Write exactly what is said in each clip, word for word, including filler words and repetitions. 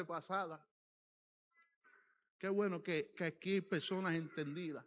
pasada. Qué bueno que, que aquí hay personas entendidas.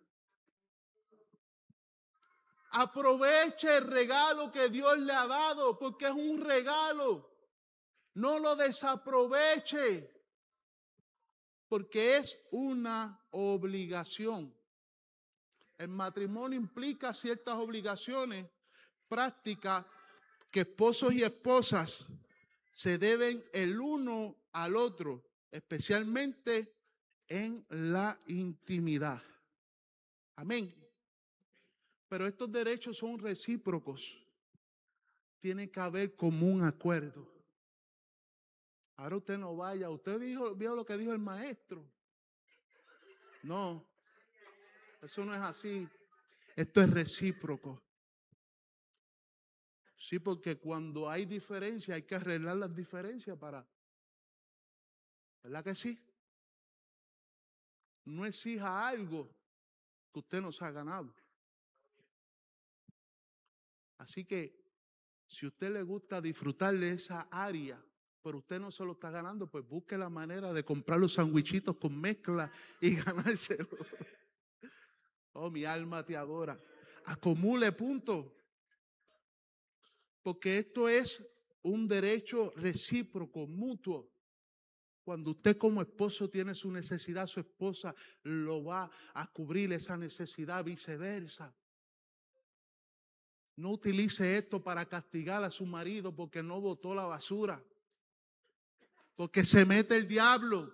Aproveche el regalo que Dios le ha dado, porque es un regalo. No lo desaproveche, porque es una obligación. El matrimonio implica ciertas obligaciones prácticas que esposos y esposas se deben el uno al otro, especialmente en la intimidad. Amén. Pero estos derechos son recíprocos. Tiene que haber común acuerdo. Ahora usted no vaya. Usted vio, vio lo que dijo el maestro. No, eso no es así. Esto es recíproco. Sí, porque cuando hay diferencia hay que arreglar las diferencias para... ¿Verdad que sí? No exija algo que usted no se ha ganado. Así que si a usted le gusta disfrutar de esa área, pero usted no se lo está ganando, pues busque la manera de comprar los sandwichitos con mezcla y ganárselo. Oh, mi alma te adora. Acumule puntos. Porque esto es un derecho recíproco, mutuo. Cuando usted como esposo tiene su necesidad, su esposa lo va a cubrir esa necesidad, viceversa. No utilice esto para castigar a su marido porque no botó la basura. Porque se mete el diablo.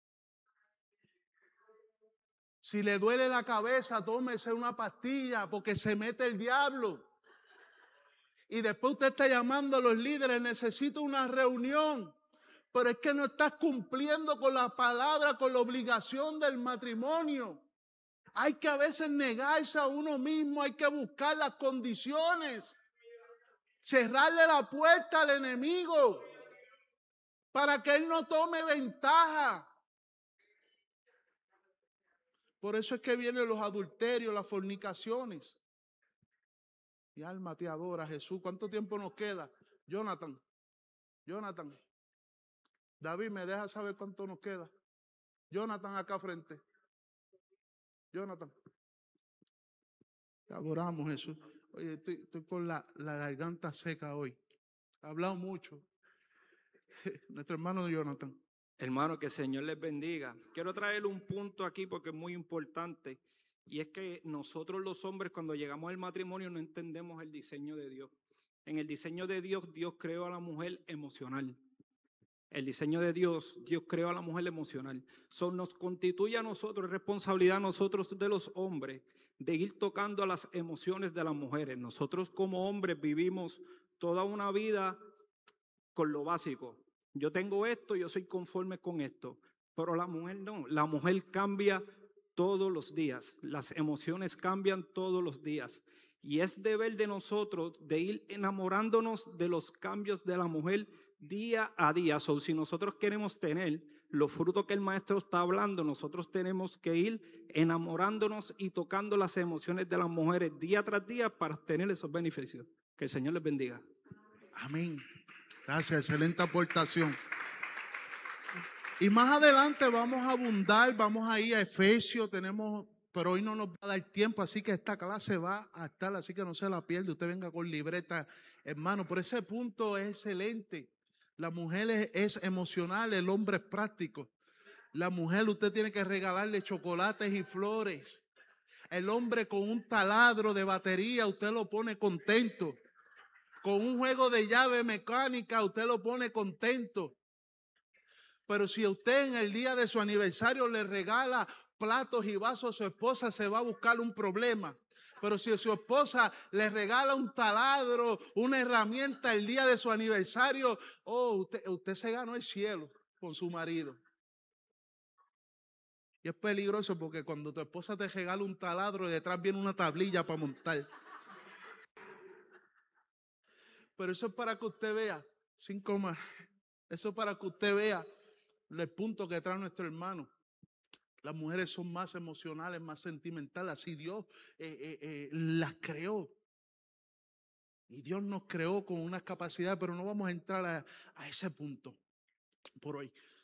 Si le duele la cabeza, tómese una pastilla porque se mete el diablo. Y después usted está llamando a los líderes, necesito una reunión. Pero es que no estás cumpliendo con la palabra, con la obligación del matrimonio. Hay que a veces negarse a uno mismo, hay que buscar las condiciones. Cerrarle la puerta al enemigo para que él no tome ventaja. Por eso es que vienen los adulterios, las fornicaciones. Mi alma te adora, Jesús. ¿Cuánto tiempo nos queda? Jonathan, Jonathan. David, ¿me deja saber cuánto nos queda? Jonathan acá frente. Jonathan. Te adoramos, Jesús. Oye, estoy, estoy con la, la garganta seca hoy. He hablado mucho. Nuestro hermano Jonathan. Hermano, que el Señor les bendiga. Quiero traer un punto aquí porque es muy importante. Y es que nosotros los hombres cuando llegamos al matrimonio no entendemos el diseño de Dios. En el diseño de Dios, Dios creó a la mujer emocional. El diseño de Dios, Dios creó a la mujer emocional. So, nos constituye a nosotros, es responsabilidad a nosotros de los hombres de ir tocando a las emociones de las mujeres. Nosotros como hombres vivimos toda una vida con lo básico. Yo tengo esto, yo soy conforme con esto. Pero la mujer no, la mujer cambia todos los días. Las emociones cambian todos los días. Y es deber de nosotros de ir enamorándonos de los cambios de la mujer día a día. So, si nosotros queremos tener los frutos que el maestro está hablando, nosotros tenemos que ir enamorándonos y tocando las emociones de las mujeres día tras día para tener esos beneficios. Que el Señor les bendiga. Amén. Gracias, excelente aportación. Y más adelante vamos a abundar, vamos a ir a Efesios, tenemos, pero hoy no nos va a dar tiempo, así que esta clase va a estar, así que no se la pierde, usted venga con libreta, hermano. Por ese punto es excelente. La mujer es, es emocional, el hombre es práctico. La mujer usted tiene que regalarle chocolates y flores. El hombre con un taladro de batería usted lo pone contento. Con un juego de llave mecánica usted lo pone contento. Pero si usted en el día de su aniversario le regala platos y vasos a su esposa, se va a buscar un problema. Pero si su esposa le regala un taladro, una herramienta el día de su aniversario, oh, usted, usted se ganó el cielo con su marido. Y es peligroso porque cuando tu esposa te regala un taladro, detrás viene una tablilla para montar. Pero eso es para que usted vea, cinco más, eso es para que usted vea el punto que trae nuestro hermano. Las mujeres son más emocionales, más sentimentales. Así Dios eh, eh, eh, las creó. Y Dios nos creó con unas capacidades, pero no vamos a entrar a, a ese punto por hoy.